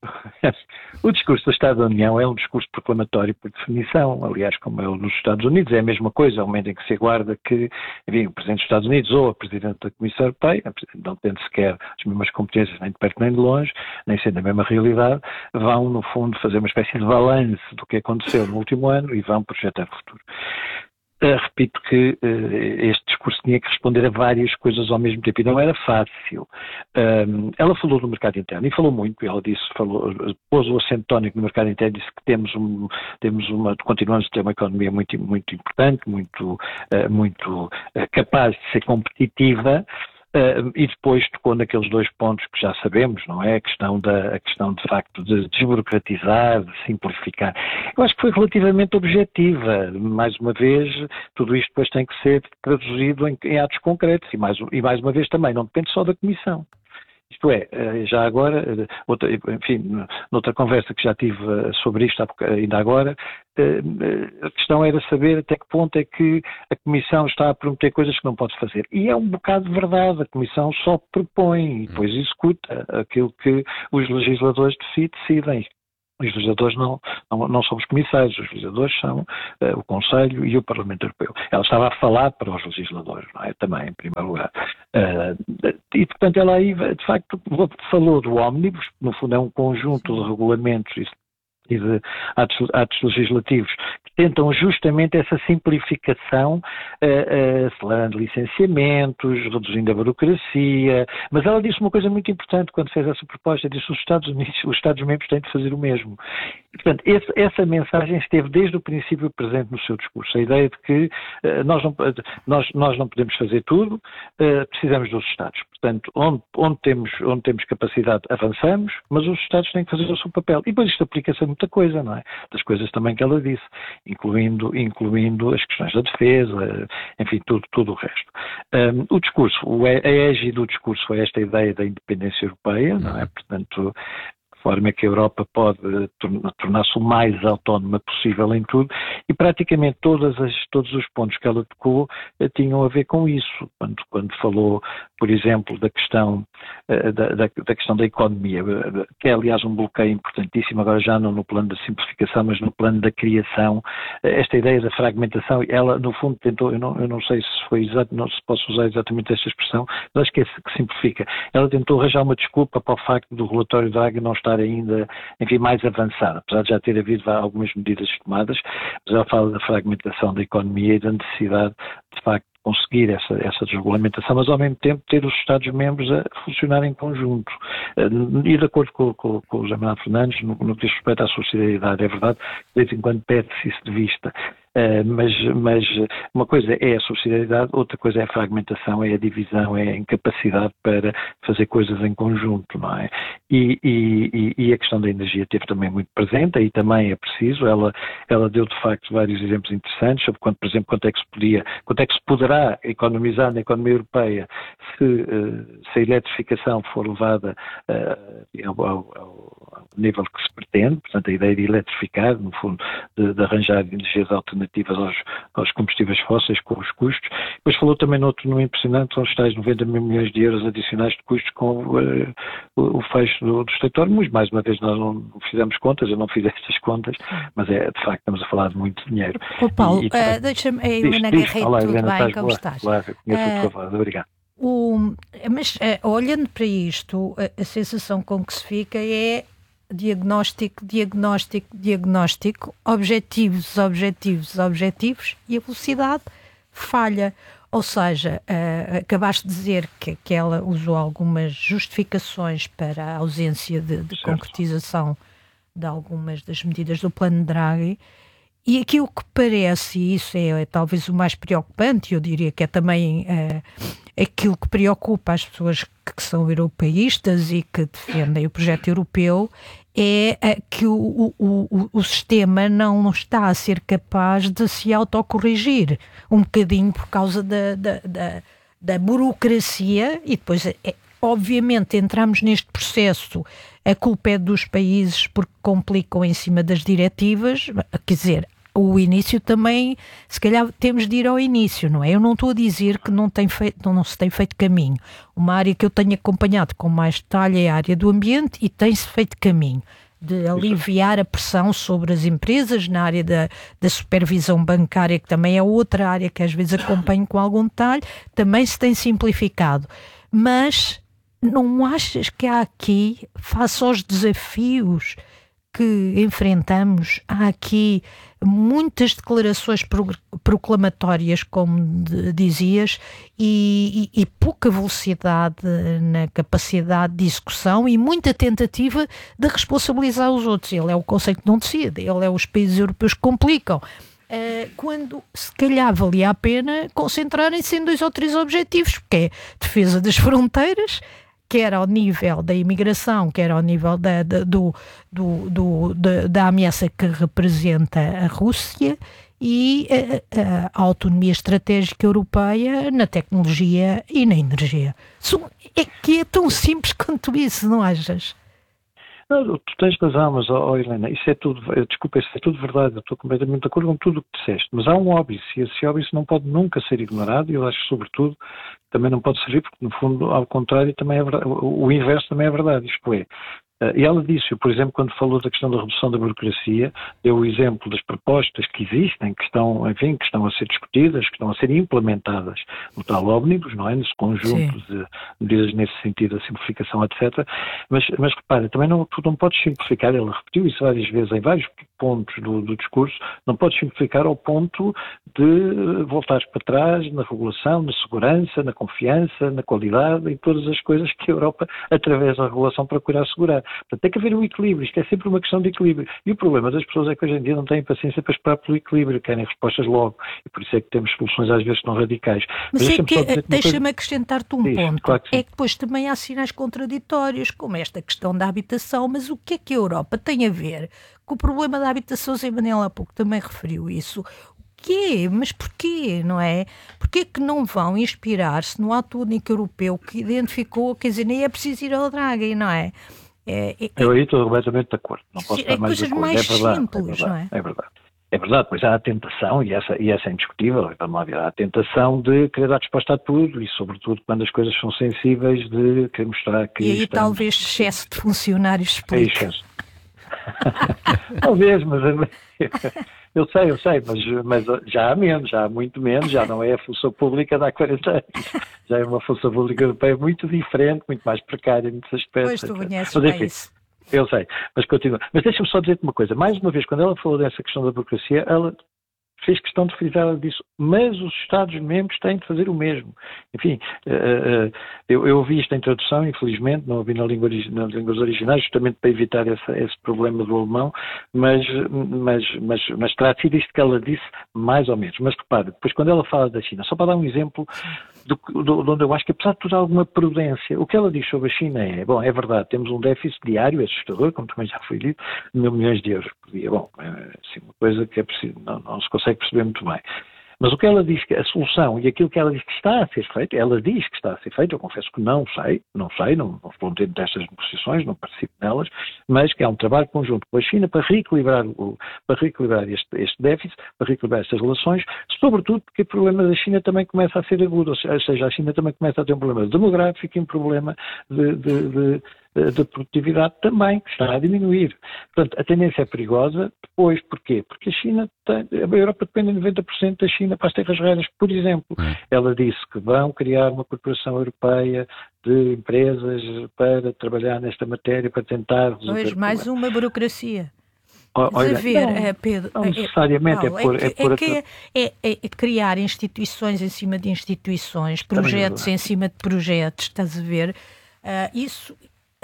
O discurso do Estado da União é um discurso proclamatório por definição, aliás, como é o nos Estados Unidos, é a mesma coisa, é o momento em que se aguarda que, enfim, o Presidente dos Estados Unidos ou a Presidente da Comissão Europeia, não tendo sequer as mesmas competências nem de perto nem de longe, nem sendo a mesma realidade, vão, no fundo, fazer uma espécie de balanço do que aconteceu no último ano e vão projetar o futuro. Uh, repito que uh, este discurso tinha que responder a várias coisas ao mesmo tempo e não era fácil. Um, ela falou do mercado interno e falou muito, ela disse, falou, pôs o acento tónico no mercado interno, disse que temos, um, temos uma, continuamos a ter uma economia muito, muito importante, muito, uh, muito uh, capaz de ser competitiva. Uh, e depois tocou naqueles dois pontos que já sabemos, não é? A questão, da, a questão de facto de desburocratizar, de simplificar. Eu acho que foi relativamente objetiva. Mais uma vez, tudo isto depois tem que ser traduzido em, em atos concretos e mais, e mais uma vez também, não depende só da Comissão. Isto é, já agora, outra, enfim, noutra conversa que já tive sobre isto ainda agora, a questão era saber até que ponto é que a Comissão está a prometer coisas que não pode fazer. E é um bocado de verdade, a Comissão só propõe e depois executa aquilo que os legisladores decidem. Os legisladores não, não, não são os comissários, os legisladores são uh, o Conselho e o Parlamento Europeu. Ela estava a falar para os legisladores, não é? Também, em primeiro lugar. Uh, e, portanto, ela aí, de facto, falou do Ómnibus, no fundo é um conjunto de regulamentos e e de atos, atos legislativos que tentam justamente essa simplificação, uh, uh, acelerando licenciamentos, reduzindo a burocracia, mas ela disse uma coisa muito importante quando fez essa proposta, disse que os Estados Unidos, os Estados-membros têm de fazer o mesmo. Portanto, esse, essa mensagem esteve desde o princípio presente no seu discurso. A ideia de que uh, nós, não, nós, nós não podemos fazer tudo, uh, precisamos dos Estados. Portanto, onde, onde, temos, onde temos capacidade, avançamos, mas os Estados têm que fazer o seu papel. E depois isto aplica-se a muita coisa, não é? Das coisas também que ela disse, incluindo, incluindo as questões da defesa, enfim, tudo, tudo o resto. Um, o discurso, a égide do discurso é esta ideia da independência europeia, não é? Portanto, forma é que a Europa pode tornar-se o mais autónoma possível em tudo, e praticamente todas as, todos os pontos que ela tocou eh, tinham a ver com isso. Quando, quando falou, por exemplo, da questão, eh, da, da, da questão da economia, que é aliás um bloqueio importantíssimo, agora já não no plano da simplificação, mas no plano da criação, eh, esta ideia da fragmentação, ela no fundo tentou, eu não, eu não sei se foi exato, não se posso usar exatamente esta expressão, mas acho que é que simplifica. Ela tentou arranjar uma desculpa para o facto do relatório da Draghi não estar ainda, enfim, mais avançada, apesar de já ter havido algumas medidas tomadas, mas ela fala da fragmentação da economia e da necessidade, de facto, de conseguir essa, essa desregulamentação, mas ao mesmo tempo ter os Estados-membros a funcionar em conjunto. E de acordo com, com, com o José Manuel Fernandes, no, no que diz respeito à subsidiariedade, é verdade, de vez em quando perde-se isso de vista. Uh, mas, mas uma coisa é a subsidiariedade, outra coisa é a fragmentação, é a divisão, é a incapacidade para fazer coisas em conjunto, não é? E, e, e a questão da energia esteve também muito presente, aí também é preciso, ela, ela deu de facto vários exemplos interessantes sobre, quanto, por exemplo, quanto é que se podia, quanto é que se poderá economizar na economia europeia se, uh, se a eletrificação for levada uh, ao, ao, ao nível que se pretende, portanto a ideia de eletrificar, no fundo, de, de arranjar energias alternativas aos, aos combustíveis fósseis com os custos. Depois falou também noutro no impressionante, são os tais noventa mil milhões de euros adicionais de custos com uh, o, o fecho do, dos territórios. Mais uma vez nós não fizemos contas, eu não fiz estas contas, mas é de facto estamos a falar de muito dinheiro. O Paulo, e, e, uh, deixa-me, a Helena Garrido, tudo Helena, bem, estás como boa? estás? Claro, conheço uh, o teu lado, obrigado. O, mas uh, olhando para isto, a, a sensação com que se fica é diagnóstico, diagnóstico, diagnóstico, objetivos, objetivos, objetivos, e a velocidade falha. Ou seja, uh, acabaste de dizer que, que ela usou algumas justificações para a ausência de, de concretização de algumas das medidas do plano Draghi, e aquilo que parece, e isso é, é talvez o mais preocupante, eu diria que é também uh, aquilo que preocupa as pessoas que, que são europeístas e que defendem o projeto europeu, é uh, que o, o, o, o sistema não está a ser capaz de se autocorrigir, um bocadinho por causa da, da, da, da burocracia, e depois, é, obviamente, entramos neste processo, a culpa é dos países porque complicam em cima das diretivas, quer dizer, o início também, se calhar temos de ir ao início, não é? Eu não estou a dizer que não, tem feito, não, não se tem feito caminho. Uma área que eu tenho acompanhado com mais detalhe é a área do ambiente, e tem-se feito caminho de aliviar a pressão sobre as empresas na área da, da supervisão bancária, que também é outra área que às vezes acompanho com algum detalhe, também se tem simplificado. Mas não achas que há aqui, face aos desafios que enfrentamos, há aqui muitas declarações proclamatórias, como dizias, e, e, e pouca velocidade na capacidade de execução, e muita tentativa de responsabilizar os outros. Ele é o conceito que não decide, ele é os países europeus que complicam. Uh, quando se calhar valia a pena concentrarem-se em dois ou três objetivos, que é defesa das fronteiras, quer ao nível da imigração, quer ao nível da, da, do, do, do, da, da ameaça que representa a Rússia, e a, a autonomia estratégica europeia na tecnologia e na energia. É que é tão simples quanto isso, não achas? Não, tu tens razão, mas, oh, Helena, isso é tudo, desculpa, isso é tudo verdade, eu estou completamente de acordo com tudo o que disseste, mas há um óbvio, e esse óbvio não pode nunca ser ignorado, e eu acho que, sobretudo, também não pode servir, porque, no fundo, ao contrário, também é verdade, o inverso também é verdade, isto é, e ela disse, por exemplo, quando falou da questão da redução da burocracia, deu o exemplo das propostas que existem, que estão, enfim, que estão a ser discutidas, que estão a ser implementadas no tal ómnibus, não é? Nesse conjunto Sim. de medidas nesse sentido, a simplificação, etcétera. Mas, mas repara, também não, tu não podes simplificar, ela repetiu isso várias vezes em vários pontos do, do discurso, não podes simplificar ao ponto de voltares para trás na regulação, na segurança, na confiança, na qualidade, em todas as coisas que a Europa, através da regulação, procura assegurar. Portanto, tem que haver um equilíbrio, isto é sempre uma questão de equilíbrio. E o problema das pessoas é que hoje em dia não têm paciência para esperar pelo equilíbrio, querem respostas logo, e por isso é que temos soluções às vezes tão radicais. Mas, Mas é que, deixa-me acrescentar-te um Diz, ponto, claro que é que depois também há sinais contraditórios, como esta questão da habitação, mas o que é que a Europa tem a ver com o problema da habitação? Zé Manuel há pouco também referiu isso. Porquê? Mas porquê, não é? Porquê que não vão inspirar-se no ato único europeu que identificou, quer dizer, nem é preciso ir ao Draghi, não é? é, é Eu aí estou completamente de acordo. Não posso estar é mais de coisas acordo. mais é verdade, simples, é verdade, não é? É verdade. É verdade, pois há a tentação, e essa, e essa é indiscutível, vamos lá ver, há a tentação de querer dar resposta a tudo, e sobretudo quando as coisas são sensíveis, de querer mostrar que... E aí estamos... talvez excesso de funcionários explique. É Talvez, mas eu sei, eu sei, mas, mas já há menos, já há muito menos, já não é a função pública de há quarenta anos, já é uma função pública europeia muito diferente, muito mais precária em muitos aspectos. Pois tu conheces mas, enfim, bem isso. Eu sei, mas continua. Mas deixa-me só dizer-te uma coisa, mais uma vez, quando ela falou dessa questão da burocracia, ela fez questão de frisar disso, mas os Estados-membros têm de fazer o mesmo. Enfim, uh, uh, eu, eu ouvi isto em tradução, infelizmente, não ouvi na língua, nas línguas originais, justamente para evitar essa, esse problema do alemão, mas, mas, mas, mas terá sido isto que ela disse, mais ou menos. Mas repare, depois quando ela fala da China, só para dar um exemplo do, do, de onde eu acho que, apesar de tudo, há alguma prudência, o que ela diz sobre a China é, bom, é verdade, temos um déficit diário assustador, como também já foi dito, de mil milhões de euros por dia. Bom, é assim, uma coisa que é preciso, não, não se consegue perceber muito bem. Mas o que ela diz que a solução e aquilo que ela diz que está a ser feito, ela diz que está a ser feito, eu confesso que não sei, não sei, não, não estou dentro destas negociações, não participo nelas, mas que há um trabalho conjunto com a China para reequilibrar, o, para reequilibrar este, este déficit, para reequilibrar estas relações, sobretudo porque o problema da China também começa a ser agudo, ou seja, a China também começa a ter um problema demográfico e um problema de, de, de de produtividade também, que está a diminuir. Portanto, a tendência é perigosa. Depois, porquê? Porque a China tem, a Europa depende de noventa por cento da China para as terras raras. Por exemplo, ela disse que vão criar uma corporação europeia de empresas para trabalhar nesta matéria, para tentar resolver. Pois, mais uma burocracia. Olha, a ver, não, Pedro, não necessariamente, é, não, é, por, é, que, é, por é, que é, é, é criar instituições em cima de instituições, projetos em cima de projetos, estás a ver? Uh, isso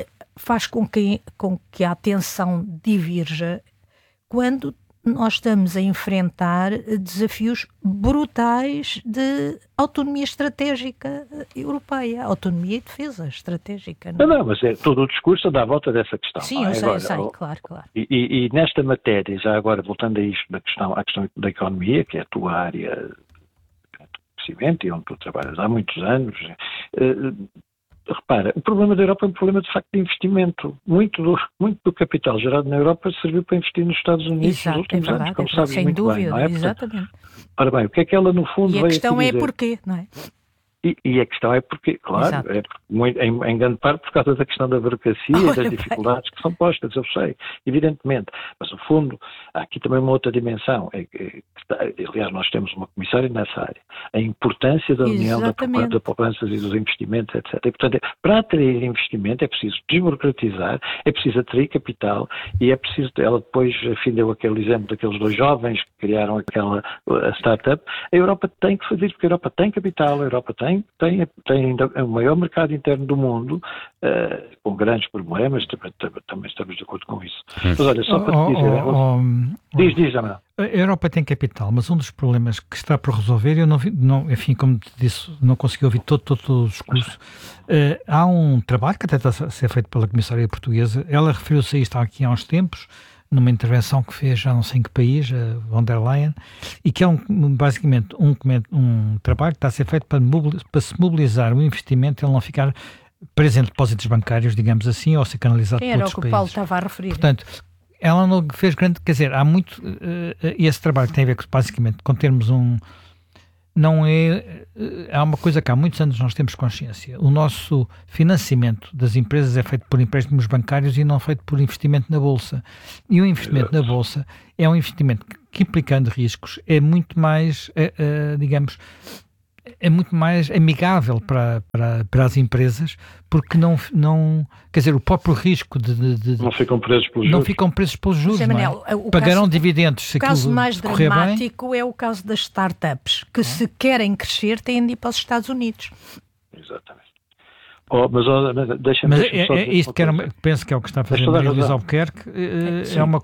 faz com que, com que a atenção divirja quando nós estamos a enfrentar desafios brutais de autonomia estratégica europeia, autonomia e defesa estratégica. Não, não, não mas é, todo o discurso dá à volta dessa questão. Sim, eu sei, agora, eu sei, oh, claro, claro. E, e, e nesta matéria, já agora voltando a isto, da questão, à questão da economia, que é a tua área de crescimento e onde tu trabalhas há muitos anos, eh, repara, o problema da Europa é um problema de facto de investimento. Muito do, muito do capital gerado na Europa serviu para investir nos Estados Unidos Exato, nos últimos é verdade, anos, como é sabes sem muito dúvida, bem, não é? Exatamente. Portanto, ora bem, o que é que ela no fundo E a veio questão aqui é dizer? porquê, não é? E, e a questão é porque, claro, é muito, em, em grande parte por causa da questão da burocracia e das dificuldades que são postas, eu sei, evidentemente. Mas, no fundo, há aqui também uma outra dimensão. É, que está, aliás, nós temos uma comissária nessa área. A importância da união da, da poupanças e dos investimentos, etcétera. E, portanto, para atrair investimento é preciso desburocratizar, é preciso atrair capital e é preciso, ela depois, afim, deu aquele exemplo daqueles dois jovens que criaram aquela a startup. A Europa tem que fazer isso, porque a Europa tem capital, a Europa tem Tem, tem ainda o maior mercado interno do mundo, uh, com grandes problemas, também, também estamos de acordo com isso. Mas olha, só para te dizer... Oh, oh, diz, diz, Amel. A Europa tem capital, mas um dos problemas que está por resolver, eu não vi, não, enfim, como te disse, não consegui ouvir todo, todo, todo o discurso. Uh, há um trabalho que até está a ser feito pela Comissária Portuguesa, ela referiu-se a isto aqui há uns tempos, numa intervenção que fez já não sei em que país, a von der Leyen, e que é um, basicamente um, um trabalho que está a ser feito para, para se mobilizar o investimento, ele não ficar preso em depósitos bancários, digamos assim, ou ser canalizado por outros países. Era o que o Paulo estava a referir. Portanto, ela não fez grande, quer dizer, há muito, uh, esse trabalho que tem a ver com, basicamente, com termos um, não é, há uma coisa que há muitos anos nós temos consciência, o nosso financiamento das empresas é feito por empréstimos bancários e não feito por investimento na Bolsa, e o investimento na Bolsa é um investimento que, implicando riscos, é muito mais, é, é, digamos, é muito mais amigável para, para, para as empresas, porque não, não quer dizer, o próprio risco de, de, de não ficam presos pelos não juros. ficam presos pelos juros, Manel, não é? o Pagarão caso, dividendos se o caso aquilo mais correr dramático bem. É o caso das startups, que se querem crescer têm de ir para os Estados Unidos. Exatamente. Oh, mas oh, deixa-me Mas deixa é, só é dizer isto uma que era, coisa. penso que é o que está a fazer Tens toda a Maria Luísa razão. Albuquerque, é, Sim. é uma